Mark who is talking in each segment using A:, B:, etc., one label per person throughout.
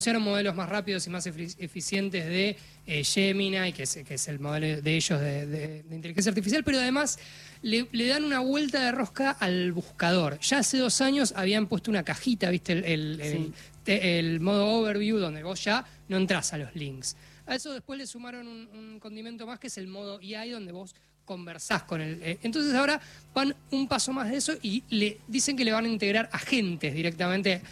A: anunciaron modelos más rápidos y más eficientes de Gemini, que es el modelo de ellos de inteligencia artificial, pero además le dan una vuelta de rosca al buscador. Ya hace 2 años habían puesto una cajita, ¿viste? El modo overview, donde vos ya no entrás a los links. A eso después le sumaron un condimento más, que es el modo AI, donde vos conversás con el... entonces ahora van un paso más de eso y le dicen que le van a integrar agentes directamente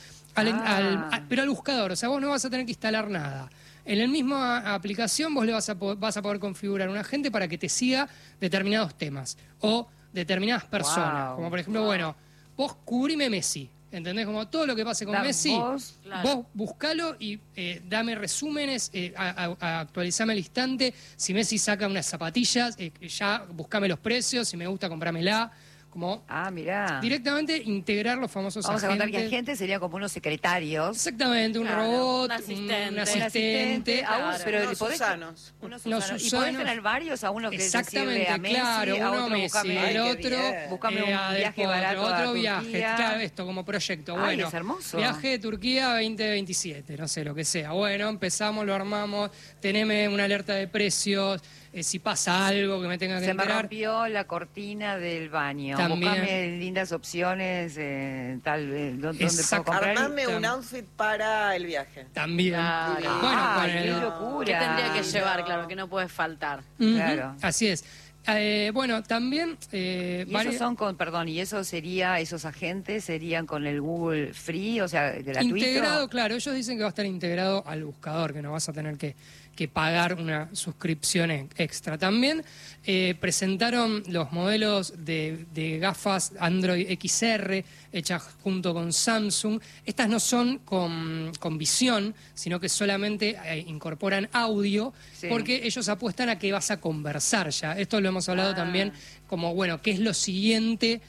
A: pero al buscador. O sea, vos no vas a tener que instalar nada. En la misma aplicación vos le vas a poder configurar un agente para que te siga determinados temas o determinadas personas. Como por ejemplo, bueno, vos cubrime Messi. ¿Entendés? Como todo lo que pase con Messi, vos buscalo y dame resúmenes, actualizame al instante. Si Messi saca unas zapatillas, ya buscame los precios, si me gusta, comprámela. Como
B: mirá.
A: Directamente integrar los famosos agentes.
B: Vamos a contar que agentes serían como unos secretarios.
A: Exactamente, un robot, un asistente.
B: Pero
C: unos usanos.
B: Y podés tener varios, a uno que
A: exactamente,
B: a Messi,
A: claro,
B: a
A: uno
B: otro
A: Messi, el otro
B: buscame un viaje barato
A: otro
B: a
A: viaje,
B: Turquía.
A: claro, esto como proyecto. Bueno,
B: es hermoso.
A: Viaje de Turquía 2027, no sé, lo que sea. Bueno, empezamos, lo armamos, teneme una alerta de precios. Si pasa algo que me tenga que enterar.
B: Se me rompió la cortina del baño.
A: También.
B: Buscame lindas opciones, ¿dónde puedo comprar?
C: Armame un outfit para el viaje.
A: También.
B: Claro.
A: Bueno,
B: qué locura.
D: ¿Qué tendría que llevar? Claro, que no puede faltar.
B: Claro.
A: Así es. Bueno, también...
B: y esos son y eso sería, esos agentes serían con el Google Free, o sea, gratuito.
A: Integrado, claro, ellos dicen que va a estar integrado al buscador, que no vas a tener que pagar una suscripción extra. También presentaron los modelos de gafas Android XR hechas junto con Samsung. Estas no son con visión, sino que solamente incorporan audio, porque ellos apuestan a que vas a conversar ya. Esto lo hemos hablado también como, bueno, ¿qué es lo siguiente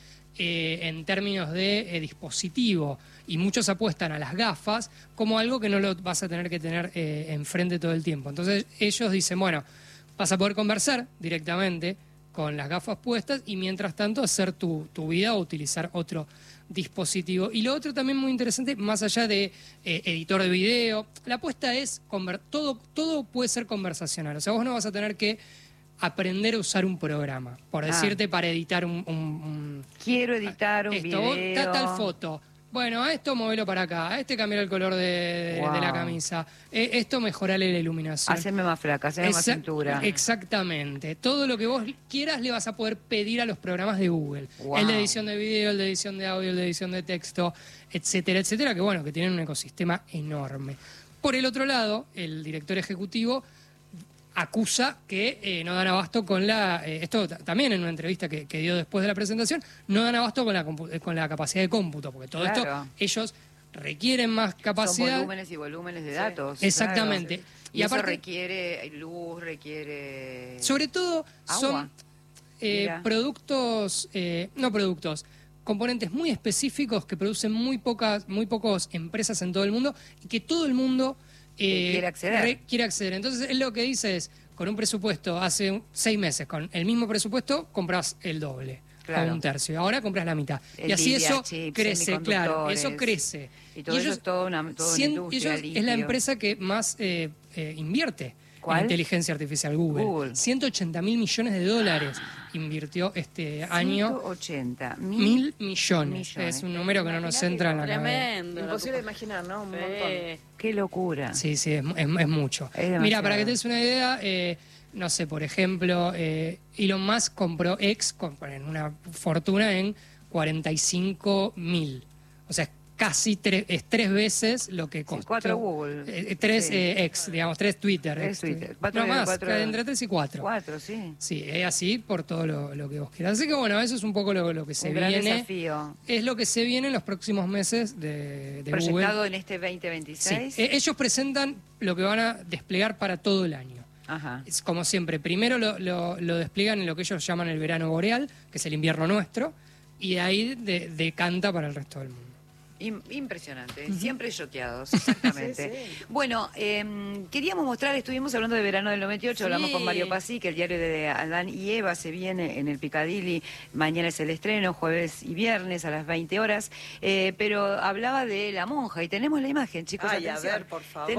A: en términos de dispositivo? Y muchos apuestan a las gafas como algo que no lo vas a tener que tener enfrente todo el tiempo. Entonces ellos dicen, bueno, vas a poder conversar directamente con las gafas puestas y mientras tanto hacer tu vida o utilizar otro dispositivo. Y lo otro también muy interesante, más allá de editor de video, la apuesta es, todo puede ser conversacional. O sea, vos no vas a tener que aprender a usar un programa, por decirte, para editar
B: Quiero editar un video.
A: Tal foto. Bueno, a esto movelo para acá, a este cambiar el color de la camisa, esto mejorarle la iluminación.
B: Haceme más flaca, haceme más cintura.
A: Exactamente. Todo lo que vos quieras le vas a poder pedir a los programas de Google. El de edición de video, el de edición de audio, el de edición de texto, etcétera, etcétera, que bueno, que tienen un ecosistema enorme. Por el otro lado, el director ejecutivo acusa que no dan abasto con esto también en una entrevista que dio después de la presentación, no dan abasto con la capacidad de cómputo, porque todo esto ellos requieren más capacidad.
B: Son volúmenes y volúmenes de datos.
A: Exactamente.
B: Claro. Y aparte, eso requiere luz, requiere...
A: Sobre todo
B: agua.
A: Son componentes muy específicos que producen muy pocas empresas en todo el mundo y que todo el mundo... quiere acceder. Entonces, él lo que dice es, con un presupuesto hace 6 meses, con el mismo presupuesto, compras el doble, o un tercio. Ahora compras la mitad. Y así eso crece, claro, eso crece.
B: Y todo eso es toda una industria.
A: Ellos es la empresa que más invierte en inteligencia artificial, Google. 180.000 millones de dólares invirtió este año.
B: 180.000
A: millones. Es un número que no nos entra en la cabeza.
D: Tremendo.
C: Imposible de imaginar, ¿no? Un montón.
B: Qué locura.
A: Sí, es mucho. Mira, para que te des una idea, no sé, por ejemplo, Elon Musk compró en una fortuna en 45.000. O sea, casi 3 veces lo que costó.
B: 4 Google.
A: 3 digamos, 3 Twitter.
B: 3 Twitter.
A: No más, entre 3 y 4.
B: 4, sí.
A: Sí, es así por todo lo que vos quieras. Así que bueno, eso es un poco lo que se viene.
B: Un gran desafío. Es
A: lo que se viene en los próximos meses de Google.
B: Proyectado en este 2026.
A: Sí. Ellos presentan lo que van a desplegar para todo el año.
B: Ajá.
A: Es como siempre, primero lo despliegan en lo que ellos llaman el verano boreal, que es el invierno nuestro, y de ahí decanta para el resto del mundo.
B: Impresionante, siempre choqueados, exactamente.
C: Sí, sí.
B: Bueno, queríamos mostrar, estuvimos hablando de verano del 98,
D: Sí.
B: hablamos con Mario Pasí, que el diario de Adán y Eva se viene en el Piccadilly, mañana es el estreno, jueves y viernes a las 20 horas, pero hablaba de La Monja y tenemos la imagen, chicos,
C: Ay, a
B: atención.
C: ver, por favor.